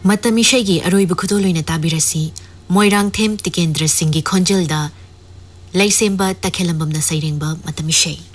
मतमिशेगी अरोइब खुदोलोइना ताबिरसी मोइरांगथेम टिकेंद्र सिंह की खोंजलदा लैसेंबा तखेलंबमना सैरेंबा मतमिशे।